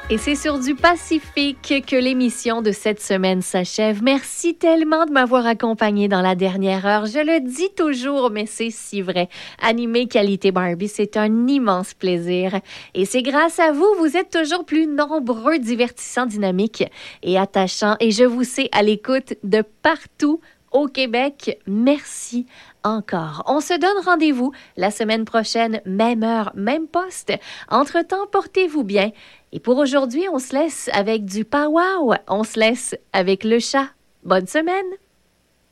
Et c'est sur du Pacifique que l'émission de cette semaine s'achève. Merci tellement de m'avoir accompagné dans la dernière heure. Je le dis toujours, mais c'est si vrai. Animer Qualité Barbie, c'est un immense plaisir. Et c'est grâce à vous, vous êtes toujours plus nombreux, divertissants, dynamiques et attachants. Et je vous sais à l'écoute de partout au Québec. Merci encore. On se donne rendez-vous la semaine prochaine, même heure, même poste. Entre-temps, portez-vous bien. Et pour aujourd'hui, on se laisse avec du powwow. On se laisse avec le chat. Bonne semaine!